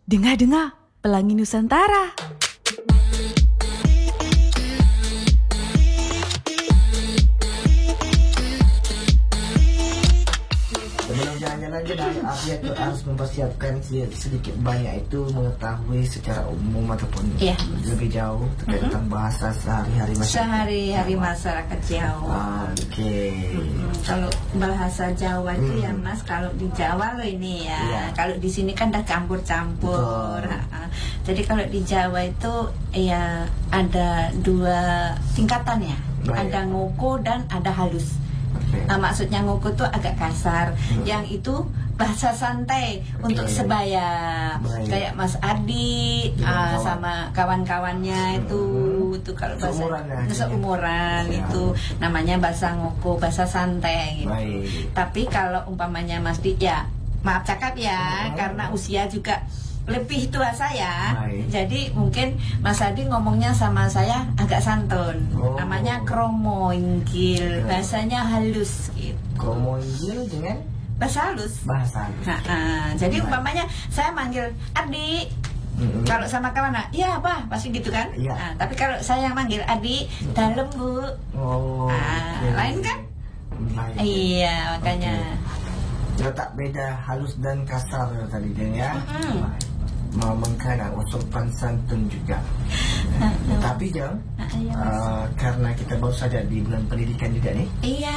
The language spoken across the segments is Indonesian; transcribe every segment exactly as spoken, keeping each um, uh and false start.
Dengar-dengar, Pelangi Nusantara. Sebelum jalan-jalan kita harus mempersiapkan sedikit banyak itu mengetahui secara umum ataupun ya, lebih jauh terkait mm-hmm. tentang bahasa sehari-hari masyarakat. Sehari-hari masyarakat Jawa. Ah, Oke. Okay. Mm-hmm. Kalau bahasa Jawa itu mm. ya Mas, kalau di Jawa loh ini ya. Yeah. Kalau di sini kan udah campur-campur. Jadi kalau di Jawa itu ya ada dua tingkatan ya. Baik. Ada ngoko dan ada halus. Okay. Nah, maksudnya ngoko tuh agak kasar, hmm. yang itu bahasa santai okay. untuk sebaya. Baik. Kayak Mas Adi uh, sama kawan-kawannya hmm. itu itu kalau bahasa seumuran, seumuran ya. Itu namanya bahasa ngoko, bahasa santai gitu. Baik. Tapi kalau umpamanya Mas Di ya maaf cakap ya, hmm. karena usia juga lebih tua saya, baik. Jadi mungkin Mas Adi ngomongnya sama saya agak santun, oh. namanya kromoinggil, bahasanya halus gitu. Kromoinggil dengan bahasa halus. Bahasa halus. Nah, uh, jadi baik. Umpamanya saya manggil Adi, mm-hmm. kalau sama kawan, iya apa, pasti gitu kan? Iya. Nah, tapi kalau saya manggil Adi, mm-hmm. dalam bu, oh, nah, okay. lain kan? Lain. Iya, makanya. Okay. Letak beda halus dan kasar tadi dia ya. Mm-hmm. Mengkana sopan santun juga. Nah, tapi jang, uh, karena kita baru saja di bulan pendidikan juga nih. Iya.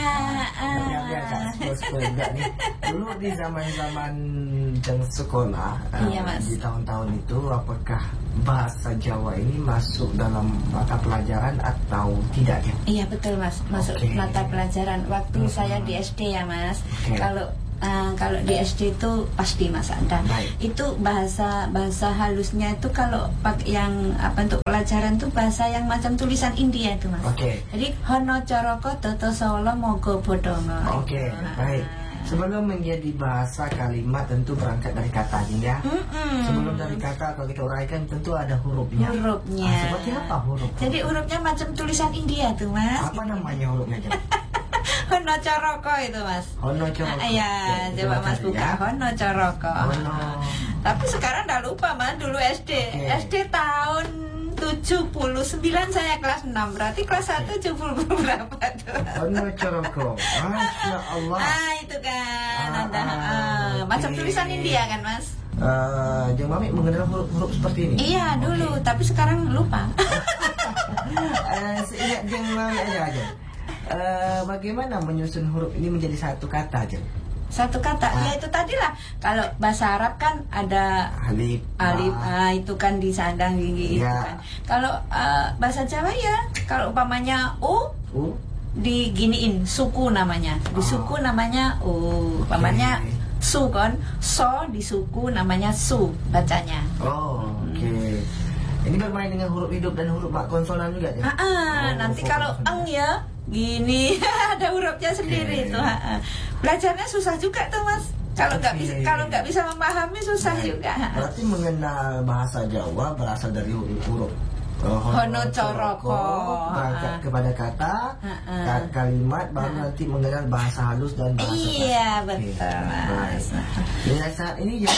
Uh, nih. Dulu di zaman-zaman jang sekolah, uh, iya, di tahun-tahun itu, apakah bahasa Jawa ini masuk dalam mata pelajaran atau tidak ya? Iya betul Mas, masuk okay. mata pelajaran. Waktu hmm. saya di S D ya Mas. Okay. Kalau Uh, kalau di S D itu pasti Mas ada. Baik. Itu bahasa bahasa halusnya itu kalau pak yang apa untuk pelajaran itu bahasa yang macam tulisan India itu Mas. Oke. Okay. Jadi hono coroko toto solo mogo bodongo. Oke. Okay. Nah. Baik. Sebelum menjadi bahasa kalimat tentu berangkat dari katanya ya. Mm-mm. Sebelum dari kata kalau kita uraikan tentu ada hurufnya. Hurufnya. Ah, seperti apa huruf? Jadi hurufnya macam tulisan India tuh Mas. Apa namanya hurufnya? Hono coroko itu Mas. Hono coroko. Nah, ya, ya, coba Mas buka ya? Hono coroko. Hono. Tapi sekarang udah lupa Mas, dulu S D. Okay. S D tahun tujuh puluh sembilan saya kelas enam. Berarti kelas satu tujuh puluh berapa tuh? Hono coroko. Masya Allah. Ah, itu kan. Ah, ada ah, okay. Macam tulisan India kan Mas? Uh, Jeng Mami mengenal huruf-huruf seperti ini? Iya, dulu, okay. Tapi sekarang lupa. uh, Seingat Jeng Mami aja aja. Uh, bagaimana menyusun huruf ini menjadi satu kata aja? Satu kata, ah. ya itu tadilah. Kalau bahasa Arab kan ada alif, alif, ah, itu kan disandang gigi ya. Itu kan. Kalau uh, bahasa Jawa ya, kalau umpamanya u, u? diginiin suku namanya, di suku oh. namanya u, umpamanya okay. su kan, so di suku namanya su bacanya. Oh, oke. Okay. Hmm. Ini bermain dengan huruf hidup dan huruf konsonan juga ya? Ah, ah, oh, nanti kalau eng ya gini ada hurufnya sendiri okay. Tuh. Belajarnya susah juga tuh Mas. Kalau nggak okay. bisa kalau nggak bisa memahami susah okay. juga. Berarti mengenal bahasa Jawa berasal dari huruf uh, hono coroko berangkat kepada kata uh-uh. kalimat baru uh-uh. nanti mengenal bahasa halus dan bahasa iya bahasa. Betul okay. Mas. Nah, saat ini ya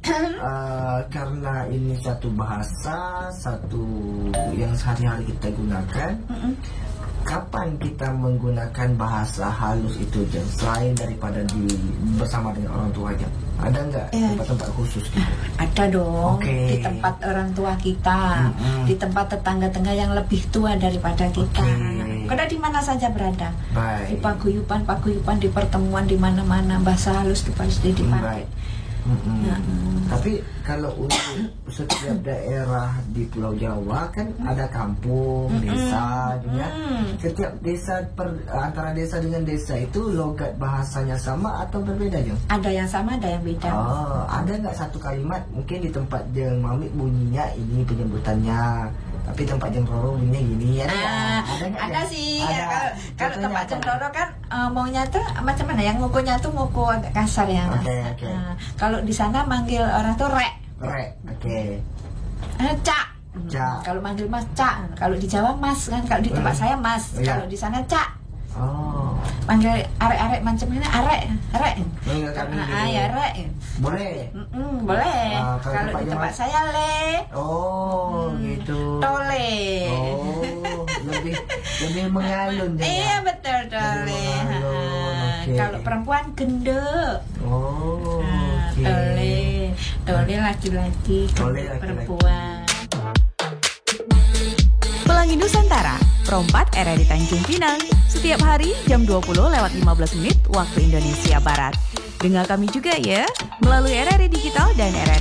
uh, karena ini satu bahasa satu yang sehari-hari kita gunakan. Uh-uh. Kapan kita menggunakan bahasa halus itu Jeng? Selain daripada di bersama dengan orang tua aja, ada nggak eh, tempat-tempat khusus gitu? Ada dong, okay. Di tempat orang tua kita, mm-hmm. di tempat tetangga-tetangga yang lebih tua daripada kita. Okay. Karena di mana saja berada, baik. Di paguyuban, paguyuban, di pertemuan di mana-mana bahasa halus pasti dipakai. Mm-hmm. Ya. Tapi kalau untuk setiap daerah di Pulau Jawa kan mm-hmm. ada kampung, mm-hmm. desa juga. Mm-hmm. Setiap desa per, antara desa dengan desa itu logat bahasanya sama atau berbeda Jeng? Ada yang sama, ada yang beda. Oh, ada nggak satu kalimat mungkin di tempat Jeng Mami bunyinya ini penyebutannya, tapi tempat Jeng Roro bunyinya gini ya? Ah, ada nggak? Ada ya? Sih. Ada. Ya, kalau kalau tempat Jeng Roro kan uh, maunya tuh macam mana? Yang ngukunya tuh nguku agak kasar ya. Oke okay, oke. Okay. Uh, kalau di sana manggil orang tuh rek. Rek, oke. Okay. Eh, cak. Cak. Kalau manggil mas cak. Kalau di Jawa mas kan. Kalau di tempat uh, saya mas. Oh, iya. Kalau di sana cak. Oh. Panggil arek-arek macam ini arek, arek. Manggil kami Ah, gitu. ya arek. Boleh. Mm-mm, boleh. Ah, kalau kalau tempat di yang tempat mana? saya le. Oh, Hmm, gitu. Tole. Oh, lebih lebih mengalun dia. Iya betul tole. mengalun, Ha, oke. Kalau perempuan gendek. Oh, Ah, oke. Tole. Tole laki-laki, Tole gendek laki-laki. perempuan. Pelangi Nusantara, Perompat R R I Tanjung Pinang. Setiap hari jam dua puluh lewat lima belas menit waktu Indonesia Barat. Dengar kami juga ya melalui R R I Digital dan R R I